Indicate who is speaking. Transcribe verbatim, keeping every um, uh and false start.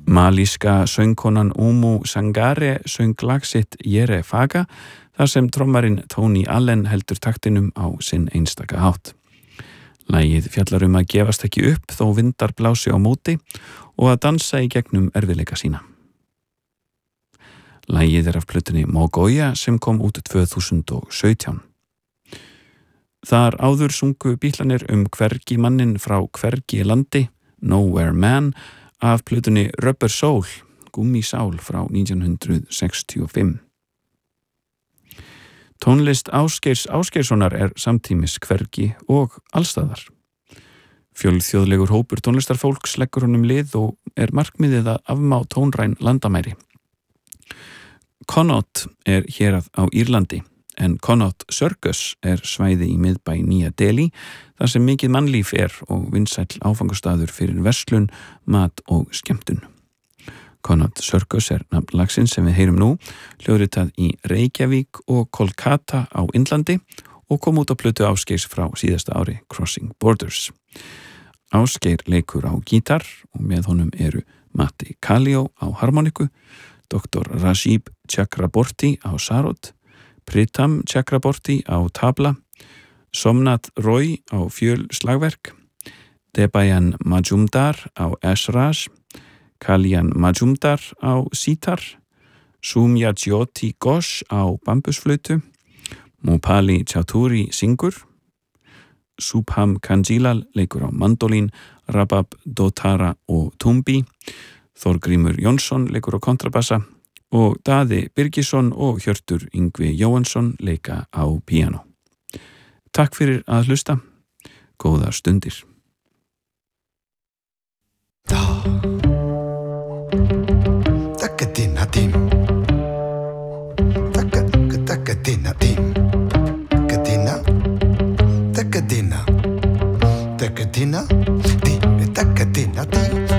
Speaker 1: Malíska söngkonan Umu Sangare söng lag sitt Yere Faga þar sem trommarinn Tony Allen heldur taktinum á sinn einstaka hátt. Lagið fjallar um að gefast ekki upp þó vindar blási á móti og að dansa í gegnum erfiðleika sína. Lagið er af plötunni Mogoya sem kom út tvö þúsund og sautján. Þar áður sungu Bítlarnir um hvergi mannin frá hvergi landi, Nowhere Man, af plötunni Rubber Soul, Gúmmísál frá nítján hundruð sextíu og fimm. Tónlist Ásgeirs Ásgeirssonar er samtímis hvergi og allstaðar. Fjölþjóðlegur hópur tónlistarfólks leggur honum lið og er markmiðið að afmá tónræn landamæri. Connaught er hérað á Írlandi, en Connaught Circus er svæði í miðbæ Nýja Delhi, þar sem mikið mannlíf er og vinsæll áfangastaður fyrir verslun, mat og skemmtun. Connaught Circus er nafn lagsins sem við heyrum nú, hljóðritað í Reykjavík og Kolkata á Indlandi og kom út á plötu Ásgeirs frá síðasta ári, Crossing Borders. Ásgeir leikur á gítar og með honum eru Matti Kallio á harmoniku, doktor Rajib Chakraborty á sarod, Pritam Chakraborty á tabla, Somnath Roy á fjöl slagverk, Debayan Majumdar á esraj, Kalyan Majumdar á sítar, Soumya Jyoti Ghosh á bambusflautu, Mopali Chaudhuri syngur, Subham Kanjilal leikur á mandolín, Rabab Dotara og tumbi, Þorgrímur Jónsson leikur á kontrabassa og Daði Birgisson og Hjörtur Yngvi Jóhansson leika á píanó. Takk fyrir að hlusta. Góðar stundir.
Speaker 2: Takatina tim. Taka takatina tim. Takatina. Takatina. Takatina. Tim takatina tim.